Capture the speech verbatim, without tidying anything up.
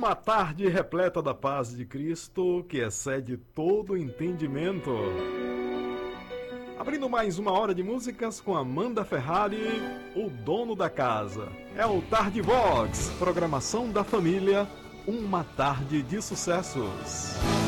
Uma tarde repleta da paz de Cristo, que excede todo entendimento. Abrindo mais uma hora de músicas com Amanda Ferrari, o dono da casa. É o Tarde Vox, programação da família, uma tarde de sucessos.